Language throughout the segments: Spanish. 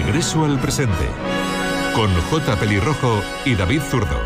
Regreso al presente, con J. Pelirrojo y David Zurdo.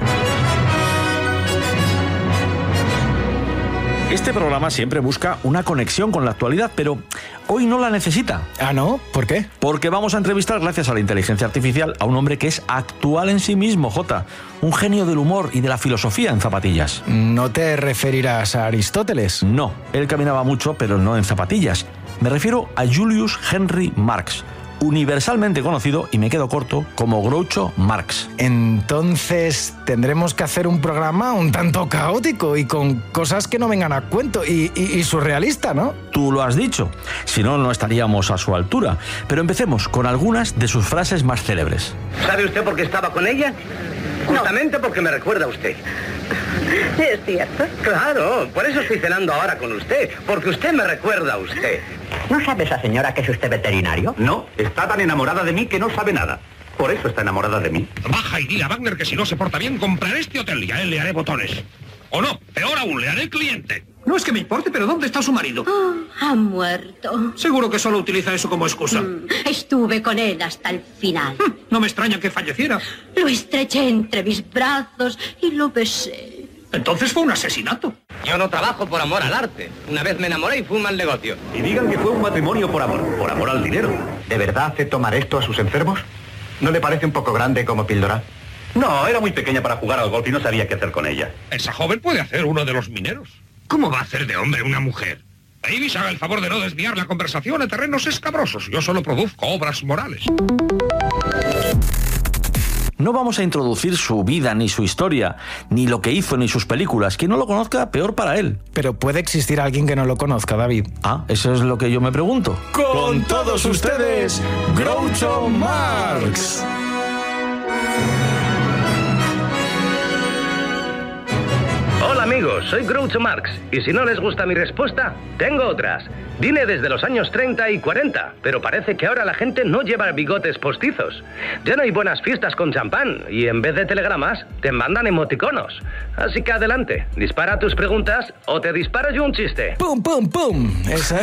Este programa siempre busca una conexión con la actualidad, pero hoy no la necesita. ¿Ah, no? ¿Por qué? Porque vamos a entrevistar, gracias a la inteligencia artificial, a un hombre que es actual en sí mismo, Jota. Un genio del humor y de la filosofía en zapatillas. ¿No te referirás a Aristóteles? No, él caminaba mucho, pero no en zapatillas. Me refiero a Julius Henry Marx, universalmente conocido, y me quedo corto, como Groucho Marx. Entonces tendremos que hacer un programa un tanto caótico y con cosas que no vengan a cuento y surrealista, ¿no? Tú lo has dicho, si no, no estaríamos a su altura. Pero empecemos con algunas de sus frases más célebres. ¿Sabe usted por qué estaba con ella? Justamente porque me recuerda a usted. ¿Es cierto? Claro, por eso estoy cenando ahora con usted, porque usted me recuerda a usted. ¿No sabe esa señora que es usted veterinario? No, está tan enamorada de mí que no sabe nada. Por eso está enamorada de mí. Baja y dile a Wagner que si no se porta bien, compraré este hotel y a él le haré botones. O no, peor aún, le haré cliente. No es que me importe, pero ¿dónde está su marido? Oh, ha muerto. Seguro que solo utiliza eso como excusa. Estuve con él hasta el final. No me extraña que falleciera. Lo estreché entre mis brazos y lo besé. Entonces fue un asesinato. Yo no trabajo por amor al arte. Una vez me enamoré y fue un mal negocio. Y digan que fue un matrimonio por amor al dinero. ¿De verdad hace tomar esto a sus enfermos? ¿No le parece un poco grande como píldora? No, era muy pequeña para jugar al golf y no sabía qué hacer con ella. Esa joven puede hacer uno de los mineros. ¿Cómo va a hacer de hombre una mujer? Davis, haga el favor de no desviar la conversación a terrenos escabrosos. Yo solo produzco obras morales. No vamos a introducir su vida, ni su historia, ni lo que hizo, ni sus películas. Quien no lo conozca, peor para él. Pero puede existir alguien que no lo conozca, David. Ah, eso es lo que yo me pregunto. Con todos ustedes, Groucho Marx. Hola amigos, soy Groucho Marx, y si no les gusta mi respuesta, tengo otras. Vine desde los años 30 y 40, pero parece que ahora la gente no lleva bigotes postizos. Ya no hay buenas fiestas con champán, y en vez de telegramas, te mandan emoticonos. Así que adelante, dispara tus preguntas o te disparo yo un chiste. ¡Pum, pum, pum! Esa.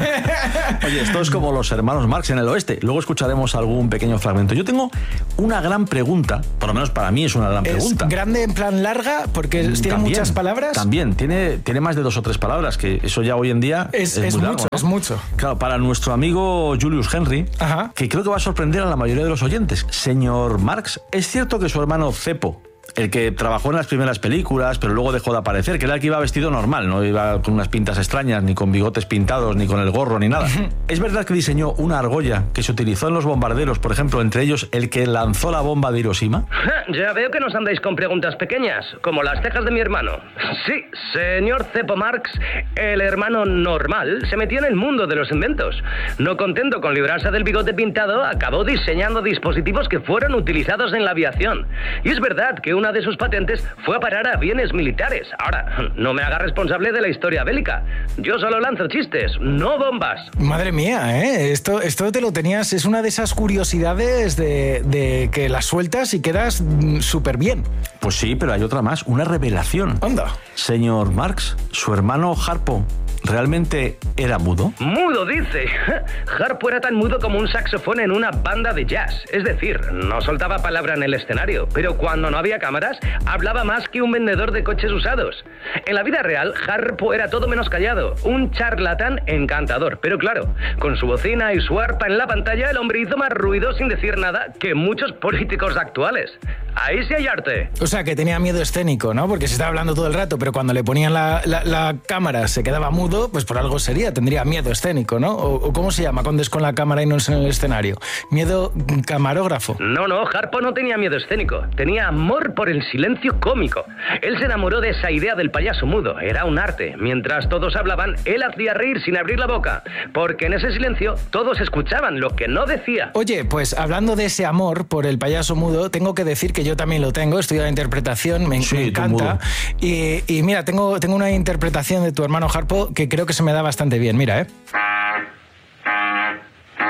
Oye, esto es como los hermanos Marx en el oeste. Luego escucharemos algún pequeño fragmento. Yo tengo una gran pregunta, por lo menos para mí es una gran pregunta. ¿Es grande en plan larga? Porque tiene muchas palabras. También, tiene más de 2 o 3 palabras, que eso ya hoy en día es muy largo, mucho, ¿no? Es mucho. Claro, para nuestro amigo Julius Henry, que creo que va a sorprender a la mayoría de los oyentes. Señor Marx, ¿es cierto que su hermano Cepo, el que trabajó en las primeras películas, pero luego dejó de aparecer, que era el que iba vestido normal, no iba con unas pintas extrañas, ni con bigotes pintados, ni con el gorro, ni nada? ¿Es verdad que diseñó una argolla que se utilizó en los bombarderos, por ejemplo, entre ellos el que lanzó la bomba de Hiroshima? Ya veo que nos andáis con preguntas pequeñas, como las cejas de mi hermano. Sí, señor Cepo Marx, el hermano normal, se metió en el mundo de los inventos. No contento con librarse del bigote pintado, acabó diseñando dispositivos que fueron utilizados en la aviación. Y es verdad que una de sus patentes fue a parar a aviones militares. Ahora, no me haga responsable de la historia bélica. Yo solo lanzo chistes, no bombas. Madre mía, ¿eh? Esto te lo tenías... Es una de esas curiosidades de que las sueltas y quedas súper bien. Pues sí, pero hay otra más, una revelación. Anda. Señor Marx, su hermano Harpo, ¿realmente era mudo? Mudo, dice. Harpo era tan mudo como un saxofón en una banda de jazz. Es decir, no soltaba palabra en el escenario, pero cuando no había cámaras, hablaba más que un vendedor de coches usados. En la vida real, Harpo era todo menos callado, un charlatán encantador. Pero claro, con su bocina y su arpa en la pantalla, el hombre hizo más ruido sin decir nada que muchos políticos actuales. Ahí sí hay arte. O sea, que tenía miedo escénico, ¿no? Porque se estaba hablando todo el rato, pero cuando le ponían la cámara se quedaba mudo, pues por algo sería, tendría miedo escénico, ¿no? O ¿cómo se llama cuando es con la cámara y no es en el escenario? Miedo camarógrafo. No, Harpo no tenía miedo escénico, tenía amor por el silencio cómico. Él se enamoró de esa idea del payaso mudo, era un arte. Mientras todos hablaban, él hacía reír sin abrir la boca, porque en ese silencio todos escuchaban lo que no decía. Oye, pues hablando de ese amor por el payaso mudo, tengo que decir que yo también lo tengo, estudio la interpretación, me encanta. Y mira, tengo una interpretación de tu hermano Harpo que creo que se me da bastante bien, mira,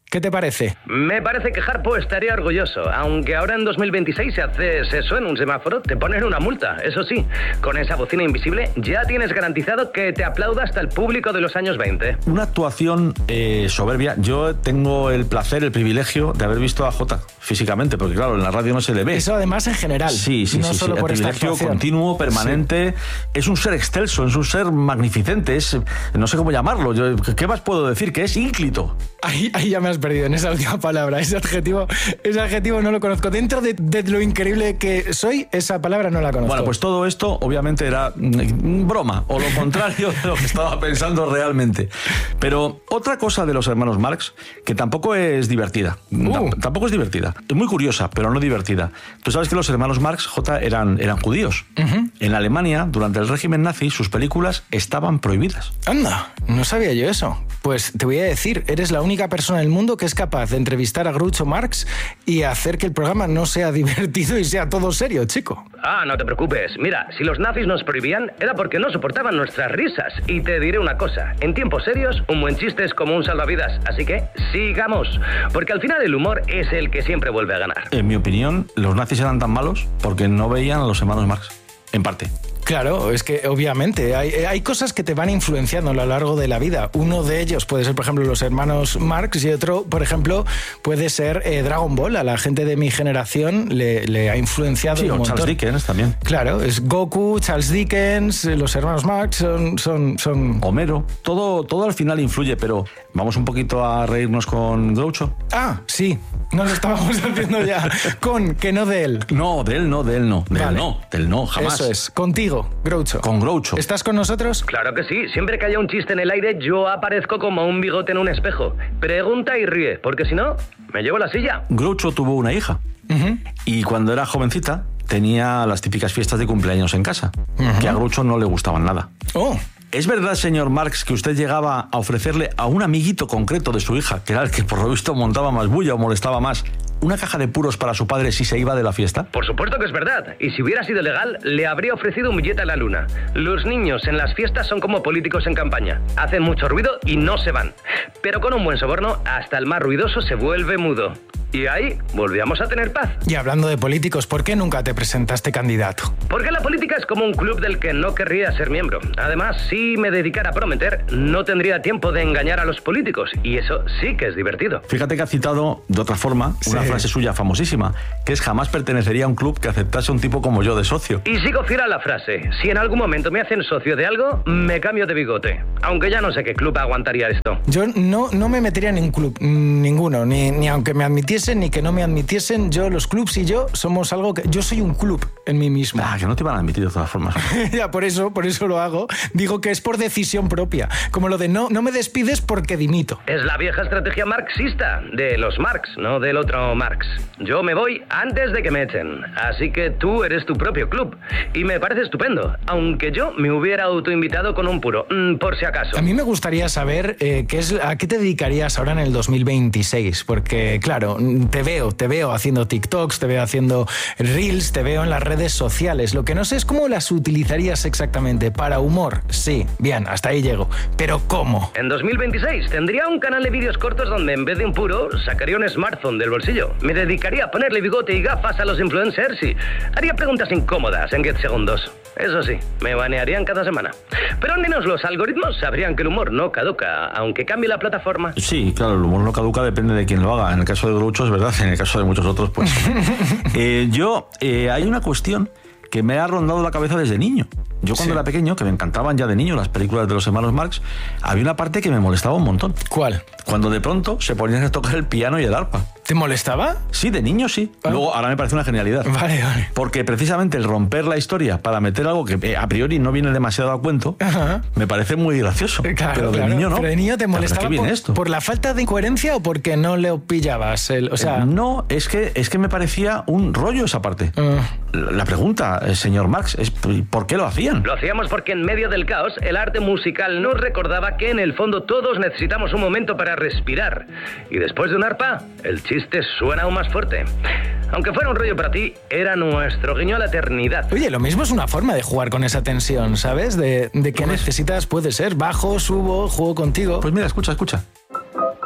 ¿Qué te parece? Me parece que Harpo estaría orgulloso, aunque ahora en 2026 si haces eso en un semáforo te ponen una multa. Eso sí, con esa bocina invisible ya tienes garantizado que te aplauda hasta el público de los años 20. Una actuación soberbia. Yo tengo el placer, el privilegio de haber visto a Jota físicamente, porque claro, en la radio no se le ve. Eso además en general. Sí, no solo por el privilegio continuo, permanente. Sí. Es un ser excelso, es un ser magnificente, no sé cómo llamarlo. ¿Qué más puedo decir? Que es ínclito. Ahí ya me has perdido en esa última palabra. Ese adjetivo no lo conozco. Dentro de lo increíble que soy, esa palabra no la conozco. Bueno, pues todo esto obviamente era broma, o lo contrario de lo que estaba pensando realmente. Pero otra cosa de los hermanos Marx, que tampoco es divertida. Tampoco es divertida. Es muy curiosa, pero no divertida. Tú sabes que los hermanos Marx, J, eran judíos. Uh-huh. En Alemania, durante el régimen nazi, sus películas estaban prohibidas. Anda, no sabía yo eso. Pues te voy a decir, eres la única persona en el mundo que es capaz de entrevistar a Groucho Marx y hacer que el programa no sea divertido y sea todo serio, chico. No te preocupes. Mira, si los nazis nos prohibían, era porque no soportaban nuestras risas. Y te diré una cosa, en tiempos serios, un buen chiste es como un salvavidas. Así que, sigamos. Porque al final el humor es el que siempre vuelve a ganar. En mi opinión, los nazis eran tan malos porque no veían a los hermanos Marx. En parte. Claro, es que obviamente hay cosas que te van influenciando a lo largo de la vida. Uno de ellos puede ser, por ejemplo, los hermanos Marx y otro, por ejemplo, puede ser Dragon Ball. A la gente de mi generación le ha influenciado un montón. Charles Dickens también. Claro, es Goku, Charles Dickens, los hermanos Marx son... Homero. Todo al final influye, pero vamos un poquito a reírnos con Groucho. Sí. No lo estábamos haciendo ya. Que no de él. No, de él no. De él no, jamás. Eso es, contigo. Groucho. Con Groucho. ¿Estás con nosotros? Claro que sí. Siempre que haya un chiste en el aire, yo aparezco como un bigote en un espejo. Pregunta y ríe, porque si no, me llevo la silla. Groucho tuvo una hija. Uh-huh. Y cuando era jovencita, tenía las típicas fiestas de cumpleaños en casa. Uh-huh. Que a Groucho no le gustaban nada. ¿Es verdad, señor Marx, que usted llegaba a ofrecerle a un amiguito concreto de su hija, que era el que por lo visto montaba más bulla o molestaba más, una caja de puros para su padre si se iba de la fiesta? Por supuesto que es verdad. Y si hubiera sido legal, le habría ofrecido un billete a la luna. Los niños en las fiestas son como políticos en campaña. Hacen mucho ruido y no se van. Pero con un buen soborno, hasta el más ruidoso se vuelve mudo. Y ahí volvíamos a tener paz. Y hablando de políticos, ¿por qué nunca te presentaste candidato? Porque la política es como un club del que no querría ser miembro. Además, si me dedicara a prometer, no tendría tiempo de engañar a los políticos. Y eso sí que es divertido. Fíjate que ha citado de otra forma una frase suya famosísima, que es: jamás pertenecería a un club que aceptase a un tipo como yo de socio. Y sigo fiel a la frase: si en algún momento me hacen socio de algo, me cambio de bigote. Aunque ya no sé qué club aguantaría esto. Yo no me metería en un club, ninguno, ni aunque me admitiesen ni que no me admitiesen. Los clubs y yo somos algo que... Yo soy un club en mí mismo. Que no te van a admitir de todas formas. Ya, por eso lo hago. Digo que es por decisión propia. Como lo de no me despides porque dimito. Es la vieja estrategia marxista de los Marx, no del otro Marx. Yo me voy antes de que me echen. Así que tú eres tu propio club. Y me parece estupendo. Aunque yo me hubiera autoinvitado con un puro, por si acaso. A mí me gustaría saber a qué te dedicarías ahora en el 2026. Porque, claro, te veo haciendo TikToks, te veo haciendo Reels, te veo en las redes sociales. Lo que no sé es cómo las utilizarías exactamente. ¿Para humor? Sí, bien, hasta ahí llego. ¿Pero cómo? En 2026 tendría un canal de vídeos cortos donde en vez de un puro, sacaría un smartphone del bolsillo. Me dedicaría a ponerle bigote y gafas a los influencers y haría preguntas incómodas en 10 segundos. Eso sí, me banearían cada semana. Pero al menos los algoritmos sabrían que el humor no caduca, aunque cambie la plataforma. Sí, claro, el humor no caduca, depende de quién lo haga. En el caso de Groucho es verdad, en el caso de muchos otros, pues... hay una cuestión que me ha rondado la cabeza desde niño. Yo cuando era pequeño, que me encantaban ya de niño las películas de los hermanos Marx, había una parte que me molestaba un montón. ¿Cuál? Cuando de pronto se ponían a tocar el piano y el arpa. ¿Te molestaba? Sí, de niño sí. Luego, ahora me parece una genialidad. Vale. Porque precisamente el romper la historia para meter algo que a priori no viene demasiado a cuento, me parece muy gracioso. Claro, pero de niño no. Pero de niño te molestaba esto. ¿Por la falta de incoherencia o porque no le pillabas? No, es que me parecía un rollo esa parte. La pregunta, señor Marx, es ¿por qué lo hacían? Lo hacíamos porque en medio del caos, el arte musical nos recordaba que en el fondo todos necesitamos un momento para respirar. Y después de un arpa, el chiste suena aún más fuerte. Aunque fuera un rollo para ti, era nuestro guiño a la eternidad. Oye, lo mismo es una forma de jugar con esa tensión, ¿sabes? De que necesitas, puede ser, bajo, subo, juego contigo. Pues mira, escucha.